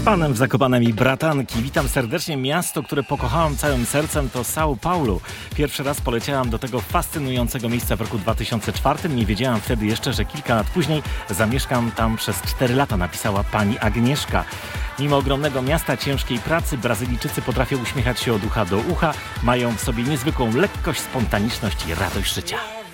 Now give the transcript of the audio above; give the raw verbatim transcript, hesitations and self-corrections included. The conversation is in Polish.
Panem w Zakopanem i bratanki. Witam serdecznie. Miasto, które pokochałam całym sercem, to São Paulo. Pierwszy raz poleciałam do tego fascynującego miejsca w roku dwa tysiące czwartym. Nie wiedziałam wtedy jeszcze, że kilka lat później zamieszkam tam przez cztery lata, napisała pani Agnieszka. Mimo ogromnego miasta, ciężkiej pracy, Brazylijczycy potrafią uśmiechać się od ucha do ucha. Mają w sobie niezwykłą lekkość, spontaniczność i radość życia.